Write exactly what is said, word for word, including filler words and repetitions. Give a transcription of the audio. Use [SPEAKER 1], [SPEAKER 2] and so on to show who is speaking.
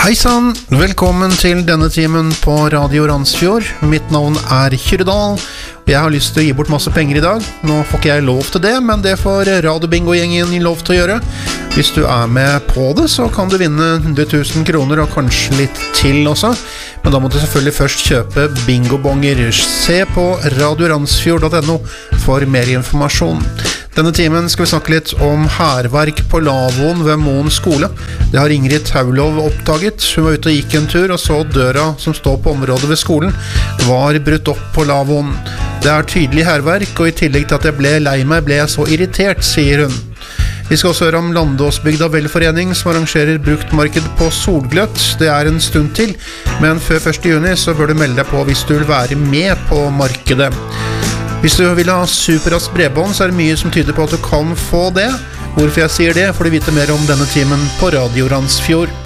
[SPEAKER 1] Hei sann, velkommen til denne timen på Radio Randsfjord. Mitt navn er Kyrre Dahl, og jeg har lyst til å gi bort masse penger i dag. Nå får ikke jeg lov til det, men det får Radio Bingo-gjengen lov til å gjøre. Hvis du er med på det, så kan du vinne hundre tusen kroner, og kanskje litt til også. Men da må du selvfølgelig først kjøpe bingobonger. Se på radio randsfjord punktum no for mer informasjon. Denne timen skal vi snakke litt om hærverk på Lavon ved Moen skole. Det har Ingrid Taulov oppdaget. Hun var ute og gikk en tur og så døra som står på området ved skolen var brutt opp på Lavon. Det er tydelig hærverk, og i tillegg til at jeg ble lei meg, ble jeg så irritert, sier hun. Vi skal også høre om Landåsbygda velforening som arrangerer bruktmarked på Solgløtt. Det er en stund til, men før første juni så bør du melde deg på hvis du vil være med på markedet. Hvis du vil ha superrask bredbånd, så er det mye som tyder på at du kan få det. Hvorfor jeg sier det, får du vite mer om denne timen på Radio Randsfjord.